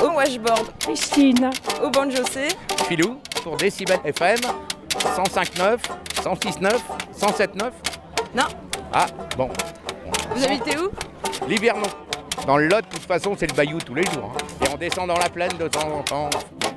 Au washboard, Christine. au banjo C. Filou pour Décibel FM 105.9, 106.9, 107.9. Non, Ah, bon. vous habitez où? Livernon. Dans le Lot, de toute façon, c'est le bayou tous les jours. Et on descend dans la plaine de temps en temps.